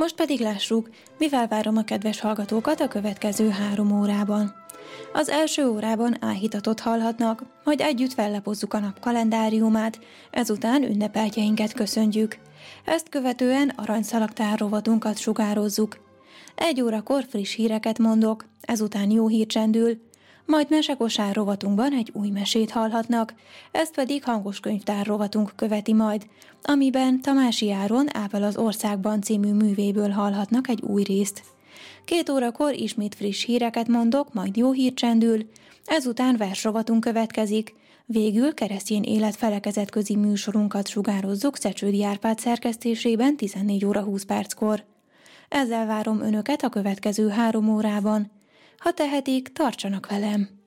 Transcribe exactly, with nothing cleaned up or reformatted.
Most pedig lássuk, mivel várom a kedves hallgatókat a következő három órában. Az első órában áhítatot hallhatnak, majd együtt fellapozzuk a nap kalendáriumát, ezután ünnepeltjeinket köszöntjük. Ezt követően aranyszalagtár rovatunkat sugározzuk. Egy órakor friss híreket mondok, ezután jó hír csendül, majd mesekosár rovatunkban egy új mesét hallhatnak, ezt pedig hangos könyvtár rovatunk követi majd, amiben Tamási Áron Ápel az országban című művéből hallhatnak egy új részt. Két órakor ismét friss híreket mondok, majd jó hír csendül, ezután versrovatunk következik, végül keresztény élet felekezetközi műsorunkat sugározzuk Szecsődi Árpád szerkesztésében tizennégy óra húsz perckor. Ezzel várom önöket a következő három órában. Ha tehetik, tartsanak velem!